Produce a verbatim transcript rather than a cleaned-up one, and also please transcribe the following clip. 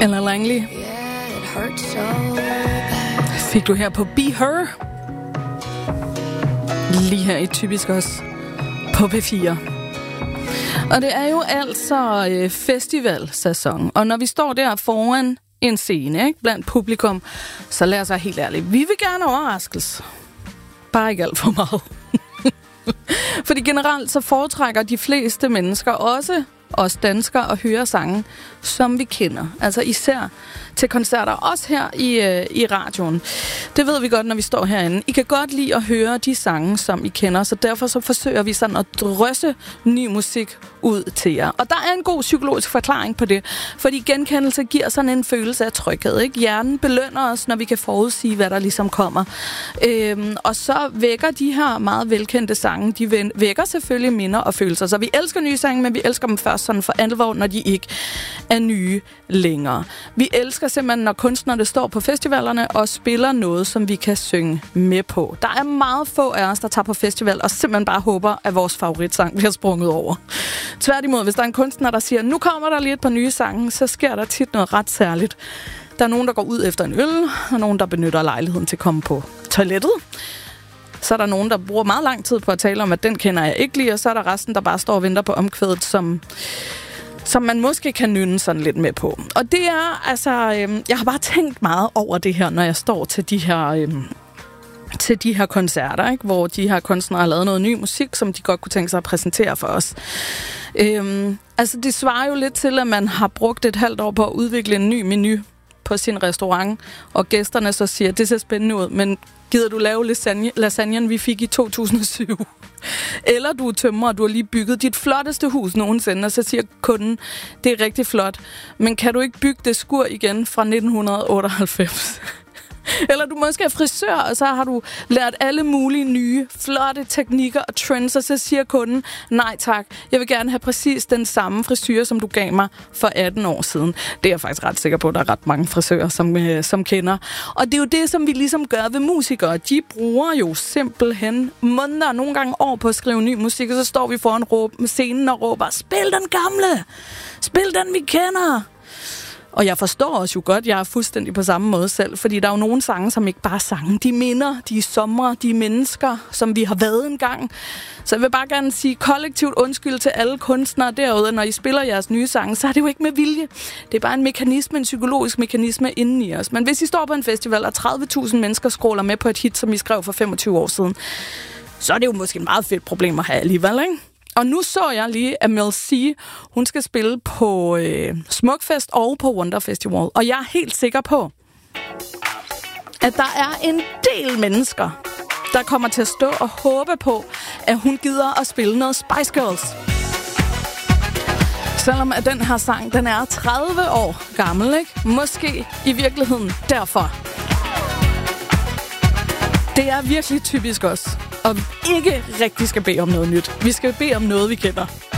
Ella Langley. Fik du her på Be Her. Lige her i Typisk også på P fire. Og det er jo altså øh, festivalsæson. Og når vi står der foran en scene, ikke, blandt publikum, så lad os være helt ærligt. Vi vil gerne overraskes. Bare ikke alt for meget. Fordi generelt så foretrækker de fleste mennesker, også os danskere, at høre sange, som vi kender. Altså især til koncerter, også her i, øh, i radioen. Det ved vi godt, når vi står herinde. I kan godt lide at høre de sange, som I kender, så derfor så forsøger vi sådan at drøsse ny musik ud til jer. Og der er en god psykologisk forklaring på det, fordi genkendelse giver sådan en følelse af tryghed, ikke? Hjernen belønner os, når vi kan forudsige, hvad der ligesom kommer. Øhm, og så vækker de her meget velkendte sange, de vækker selvfølgelig minder og følelser. Så vi elsker nye sange, men vi elsker dem først sådan for alvor, når de ikke er nye længere. Vi elsker simpelthen, når kunstnerne står på festivalerne og spiller noget, som vi kan synge med på. Der er meget få af os, der tager på festival og simpelthen bare håber, at vores favoritsang bliver sprunget over. Tværtimod, hvis der er en kunstner, der siger, nu kommer der lige et par nye sange, så sker der tit noget ret særligt. Der er nogen, der går ud efter en øl, og nogen, der benytter lejligheden til at komme på toilettet. Så er der nogen, der bruger meget lang tid på at tale om, at den kender jeg ikke lige, og så er der resten, der bare står og venter på omkvædet, som, som man måske kan nynne sådan lidt med på. Og det er, altså, øhm, jeg har bare tænkt meget over det her, når jeg står til de her... Øhm, til de her koncerter, ikke? Hvor de her kunstnere har lavet noget ny musik, som de godt kunne tænke sig at præsentere for os. Øhm, altså, det svarer jo lidt til, at man har brugt et halvt år på at udvikle en ny menu på sin restaurant, og gæsterne så siger, det ser spændende ud, men gider du lave lasagne, lasagnen, vi fik i to tusind og syv? Eller du er tømrer, og du har lige bygget dit flotteste hus nogensinde, og så siger kunden, det er rigtig flot, men kan du ikke bygge det skur igen fra nitten otteoghalvfems? Eller du måske er frisør, og så har du lært alle mulige nye, flotte teknikker og trends, og så siger kunden, nej tak, jeg vil gerne have præcis den samme frisyr, som du gav mig for atten år siden. Det er jeg faktisk ret sikker på, at der er ret mange frisører, som, øh, som kender. Og det er jo det, som vi ligesom gør ved musikere. De bruger jo simpelthen måneder, nogle gange år på at skrive ny musik, og så står vi foran råb, med scenen og råber, spil den gamle! Spil den, vi kender! Og jeg forstår også jo godt, jeg er fuldstændig på samme måde selv, fordi der er jo nogle sange, som ikke bare er sange. De minder, de er somre, de er mennesker, som vi har været engang. Så jeg vil bare gerne sige kollektivt undskyld til alle kunstnere derude, når I spiller jeres nye sange, så er det jo ikke med vilje. Det er bare en mekanisme, en psykologisk mekanisme inden i os. Men hvis I står på en festival, og tredive tusind mennesker scroller med på et hit, som I skrev for femogtyve år siden, så er det jo måske et meget fedt problem at have alligevel, ikke? Og nu så jeg lige, at Mel C, hun skal spille på øh, Smukfest og på Wonder Festival. Og jeg er helt sikker på, at der er en del mennesker, der kommer til at stå og håbe på, at hun gider at spille noget Spice Girls. Selvom at den her sang, den er tredive år gammel, ikke? Måske i virkeligheden derfor. Det er virkelig typisk også. Og vi ikke rigtig skal bede om noget nyt. Vi skal bede om noget, vi kender.